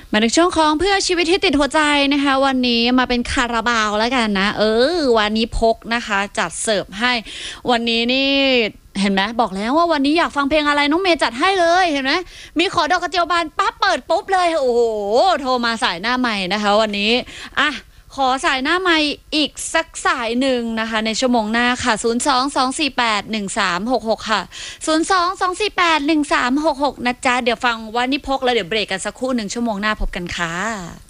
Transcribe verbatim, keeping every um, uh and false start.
มาในช่วงของเพื่อชีวิตที่ติดหัวใจนะคะวันนี้มาเป็นคาราบาวแล้วกันนะเออวันนี้พกนะคะจัดเสิร์ฟให้วันนี้นี่เห็นไหมบอกแล้วว่าวันนี้อยากฟังเพลงอะไรน้องเมย์จัดให้เลยเห็นไหมมีขอดอกกระเจียวบานปั๊บเปิดปุ๊บเลยโอ้โหโทรมาสายหน้าใหม่นะคะวันนี้อ่ะขอสายหน้าใหม่อีกสักสายหนึ่งนะคะในชั่วโมงหน้าค่ะศูนย์ สอง สอง สี่ แปด หนึ่ง สาม หก หกค่ะศูนย์ สอง สอง สี่ แปด หนึ่ง สาม หก หกนะจ๊ะเดี๋ยวฟังวันนี้พกแล้วเดี๋ยวเบรกกันสักครู่หนึ่งชั่วโมงหน้าพบกันค่ะ